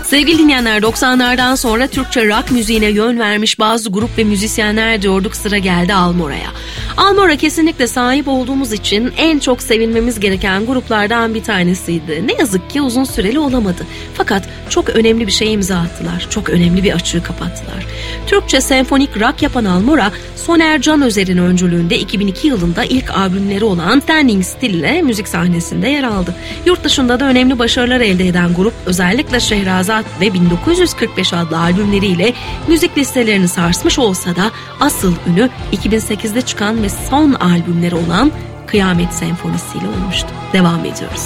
Sevgili dinleyenler, 90'lardan sonra Türkçe rock müziğine yön vermiş bazı grup ve müzisyenler diyorduk, sıra geldi Almora'ya. Almora kesinlikle sahip olduğumuz için en çok sevilmemiz gereken gruplardan bir tanesiydi. Ne yazık ki uzun süreli olamadı. Fakat çok önemli bir şey imza attılar. Çok önemli bir açığı kapattılar. Türkçe senfonik rock yapan Almora, Soner Canözer'in öncülüğünde 2002 yılında ilk albümleri olan Standing Still ile müzik sahnesinde yer aldı. Yurt dışında da önemli başarılar elde eden grup, özellikle Şehrazat ve 1945 adlı albümleriyle müzik listelerini sarsmış olsa da asıl ünü 2008'de çıkan ve son albümleri olan Kıyamet Senfonisi ile olmuştu. Devam ediyoruz.